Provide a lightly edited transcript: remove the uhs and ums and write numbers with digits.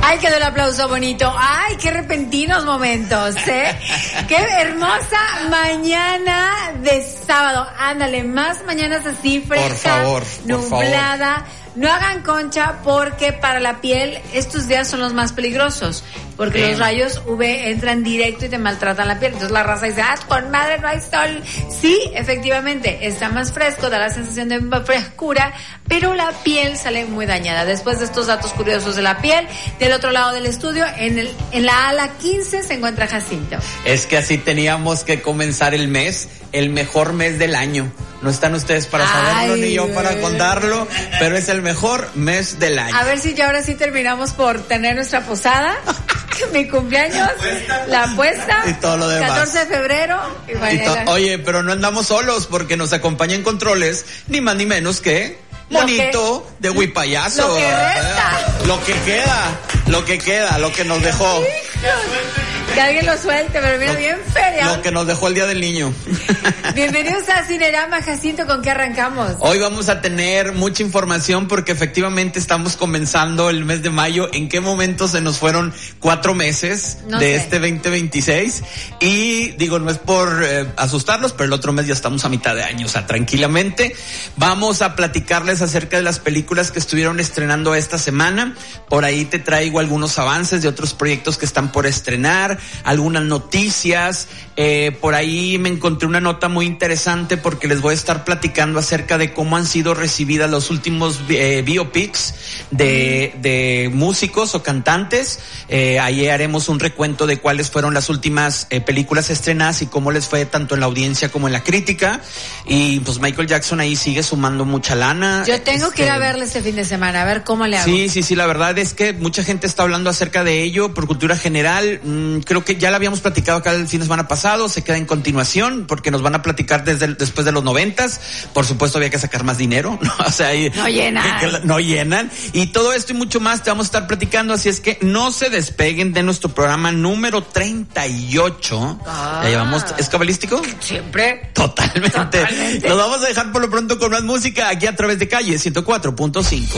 Ay, quedó el aplauso bonito. Ay, qué repentinos momentos, ¿eh? Qué hermosa mañana de sábado. Ándale, más mañanas así, fresca, nublada. No hagan concha porque para la piel estos días son los más peligrosos. Porque los rayos UV entran directo y te maltratan la piel. Entonces la raza dice, con madre no hay sol. Sí, efectivamente, está más fresco, da la sensación de frescura, pero la piel sale muy dañada. Después de estos datos curiosos de la piel, del otro lado del estudio, en la ala 15 se encuentra Jacinto. Es que así teníamos que comenzar el mes, el mejor mes del año. No están ustedes para saberlo ni yo para contarlo, pero es el mejor mes del año. A ver si ya ahora sí terminamos por tener nuestra posada. Mi cumpleaños, la apuesta, y todo lo demás. 14 de febrero. Oye, pero no andamos solos porque nos acompaña en controles ni más ni menos que Monito de Huipayazo. Lo que resta. Lo que queda, lo que nos dejó. Que alguien lo suelte, pero mira, bien feria. Lo que nos dejó el Día del Niño. Bienvenidos a Cinerama, Jacinto, ¿con qué arrancamos? Hoy vamos a tener mucha información porque efectivamente estamos comenzando el mes de mayo. ¿En qué momento se nos fueron 4 meses este 2026? Y digo, no es por asustarlos, pero el otro mes ya estamos a mitad de año, o sea, tranquilamente. Vamos a platicarles acerca de las películas que estuvieron estrenando esta semana. Por ahí te traigo algunos avances de otros proyectos que están por estrenar, algunas noticias. Por ahí me encontré una nota muy interesante porque les voy a estar platicando acerca de cómo han sido recibidas los últimos biopics de músicos o cantantes. Ahí haremos un recuento de cuáles fueron las últimas películas estrenadas y cómo les fue tanto en la audiencia como en la crítica. Y pues Michael Jackson ahí sigue sumando mucha lana. Yo tengo que ir a verle este fin de semana, a ver cómo le hago. Sí, la verdad es que mucha gente está hablando acerca de ello por cultura general. Creo que ya lo habíamos platicado acá el fin de semana pasado, se queda en continuación porque nos van a platicar después de los 90s. Por supuesto había que sacar más dinero, ¿no? O sea, no llenan. Y todo esto y mucho más te vamos a estar platicando, así es que no se despeguen de nuestro programa número 38. Ya llevamos, ¿es cabalístico? Siempre. Totalmente. Nos vamos a dejar por lo pronto con más música aquí a través de Calle 104.5.